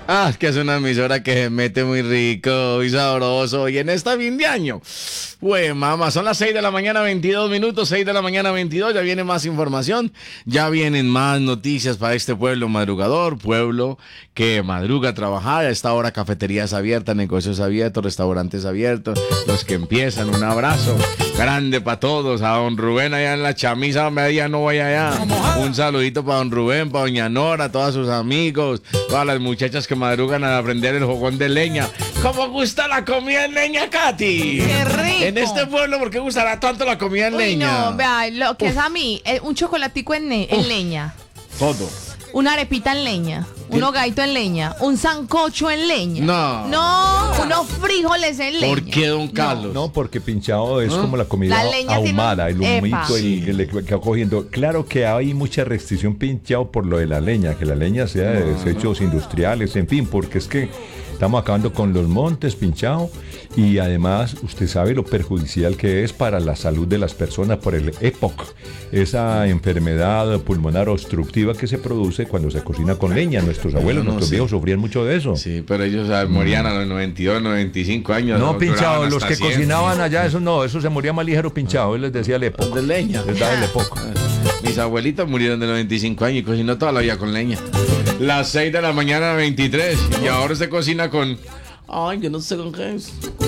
Ah, es que es una emisora que se mete muy rico y sabroso. Y en esta fin de año, pues mamá, son las 6 de la mañana, 22 minutos, 6 de la mañana, 22. Ya viene más información, ya vienen más noticias para este pueblo madrugador, pueblo que madruga a trabajar. A esta hora cafeterías abiertas, negocios abiertos, restaurantes abiertos. Los que empiezan, un abrazo grande para todos. A don Rubén allá en la chamisa media, no vaya allá. Un saludito para don Rubén, para doña Nora, a todos sus amigos, todas las muchachas que madrugan a aprender el fogón de leña. ¿Cómo gusta la comida en leña, Katy? ¡Qué rico! En este pueblo, ¿por qué gustará tanto la comida en leña? No, vea, lo que es a mí, un chocolatico en leña. Todo. Una arepita en leña, un hogadito en leña, un sancocho en leña. No. Unos frijoles en leña. ¿Por qué, don Carlos? No, porque pinchado es como la comida La leña ahumada, el tiene humito Sí. que va cogiendo. Claro que hay mucha restricción pinchado por lo de la leña, que la leña sea de desechos industriales, en fin, porque es que estamos acabando con los montes pinchado y además usted sabe lo perjudicial que es para la salud de las personas por el EPOC, esa enfermedad pulmonar obstructiva que se produce cuando se cocina con leña. Nuestros abuelos, no nuestros sé. viejos sufrían mucho de eso. Sí, pero ellos morían a los 92, 95 años. No, duraban pinchado, los hasta que 100. cocinaban allá, eso no, eso se moría más ligero pinchado, él les decía el EPOC. De leña. Les daba el EPOC. Mis abuelitos murieron de 95 años y cocinó toda la vida con leña. Las 6 de la mañana, 23. Y ahora se cocina con... Ay, yo no sé con qué es.